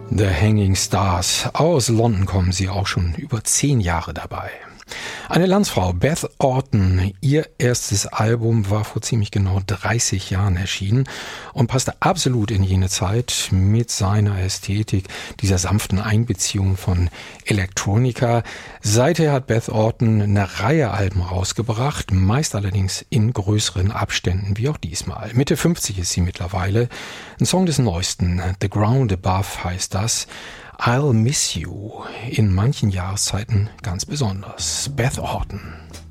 The Hanging Stars. Aus London kommen sie, auch schon über 10 Jahre dabei. Eine Landsfrau, Beth Orton, ihr erstes Album war vor ziemlich genau 30 Jahren erschienen und passte absolut in jene Zeit mit seiner Ästhetik, dieser sanften Einbeziehung von Elektronika. Seither hat Beth Orton eine Reihe Alben rausgebracht, meist allerdings in größeren Abständen, wie auch diesmal. Mitte 50 ist sie mittlerweile. Ein Song des Neuesten, The Ground Above heißt das. I'll Miss You, in manchen Jahreszeiten ganz besonders. Beth Orton.